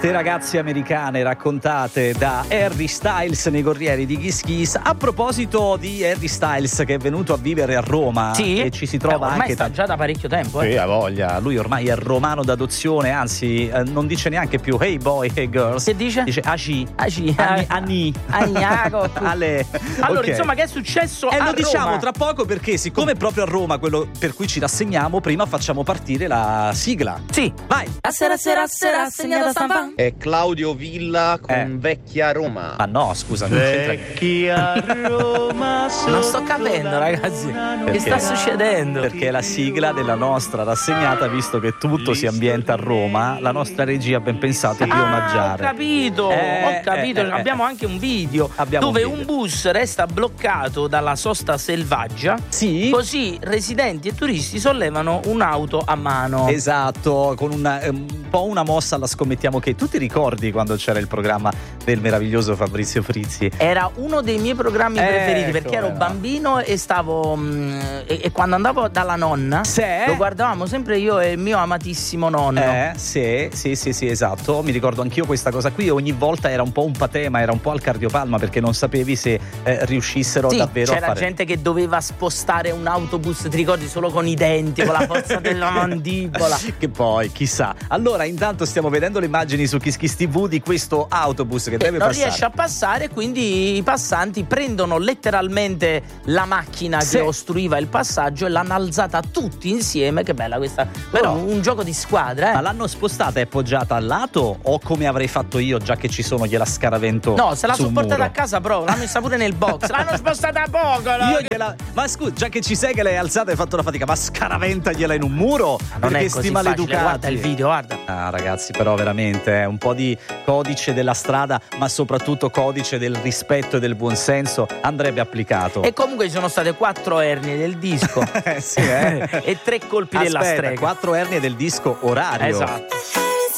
Ste ragazze americane raccontate da Harry Styles nei Corrieri di Kiss Kiss. A proposito di Harry Styles, che è venuto a vivere a Roma, sì, e ci si trova ormai anche sta già da parecchio tempo. Sì, ha voglia. Lui ormai è romano d'adozione, anzi non dice neanche più hey boy, hey girls. Che dice? Dice Aci. Ani. Agnaco. Ale. Allora, Okay. Insomma, che è successo a lo diciamo Roma? tra poco, perché siccome è proprio a Roma quello per cui ci rassegniamo, prima facciamo partire la sigla. Sì. Vai. La sera segnata stampa. È Claudio Villa con Vecchia Roma. Ma no, scusa, non c'entra. Vecchia Roma. Non sto capendo, ragazzi. Che sta succedendo? Perché è la sigla della nostra rassegnata, visto che tutto si ambienta a Roma, la nostra regia ha ben pensato di omaggiare. Ho capito. Abbiamo anche un video dove un bus resta bloccato dalla sosta selvaggia. Sì. Così residenti e turisti sollevano un'auto a mano. Esatto, con un po' una mossa alla scommettiamo che tu ti ricordi quando c'era il programma del meraviglioso Fabrizio Frizzi? Era uno dei miei programmi preferiti, perché ero bambino e stavo e quando andavo dalla nonna lo guardavamo sempre io e il mio amatissimo nonno. Sì, esatto. Mi ricordo anch'io questa cosa qui, e ogni volta era un po' un patema, era un po' al cardiopalma, perché non sapevi se riuscissero davvero a fare. C'era gente che doveva spostare un autobus, ti ricordi, solo con i denti, con la forza della mandibola. Che poi, chissà. Allora, intanto stiamo vedendo le immagini su Kiss Kiss TV di questo autobus che deve non passare. riesce a passare, quindi i passanti prendono letteralmente la macchina che ostruiva il passaggio e l'hanno alzata tutti insieme. Che bella questa. Però un gioco di squadra, Ma l'hanno spostata e appoggiata al lato, o come avrei fatto io, già che ci sono, gliela scaravento? No, se la sono portata muro? a casa proprio, l'hanno messa pure nel box. L'hanno spostata a poco, no? Ma scusa, già che ci sei che l'hai alzata e hai fatto la fatica, ma scaraventagliela in un muro? Non perché è così sti maleducati. facile, guarda il video, guarda. Ah, ragazzi, però veramente un po' di codice della strada, ma soprattutto codice del rispetto e del buonsenso andrebbe applicato. E comunque ci sono state 4 ernie del disco sì, e 3 colpi della strega. 4 ernie del disco orario. Esatto.